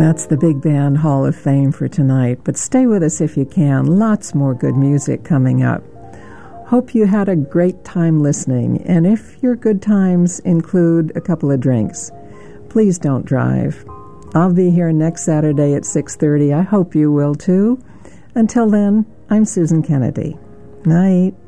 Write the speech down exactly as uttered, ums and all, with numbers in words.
That's the Big Band Hall of Fame for tonight, but stay with us if you can. Lots more good music coming up. Hope you had a great time listening, and if your good times include a couple of drinks, please don't drive. I'll be here next Saturday at six thirty. I hope you will too. Until then, I'm Susan Kennedy. Night.